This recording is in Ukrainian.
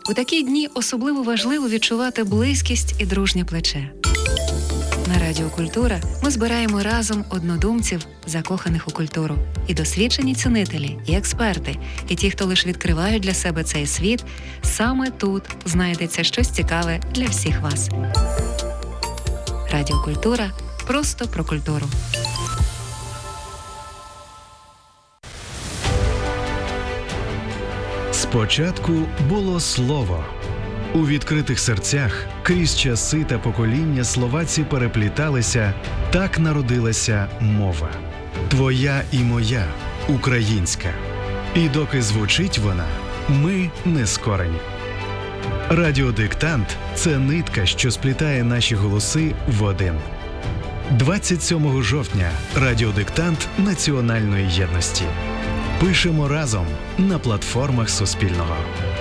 У такі дні особливо важливо відчувати близькість і дружнє плече. На Радіо Культура ми збираємо разом однодумців, закоханих у культуру, і досвідчені цінителі, і експерти, і ті, хто лише відкривають для себе цей світ. Саме тут знайдеться щось цікаве для всіх вас. Радіо Культура – просто про культуру. Спочатку було слово. У відкритих серцях крізь часи та покоління словаці перепліталися, так народилася мова. Твоя і моя, українська. І доки звучить вона, ми не скорені. Радіодиктант – це нитка, що сплітає наші голоси в один. 27 жовтня – радіодиктант національної єдності. Пишемо разом на платформах Суспільного.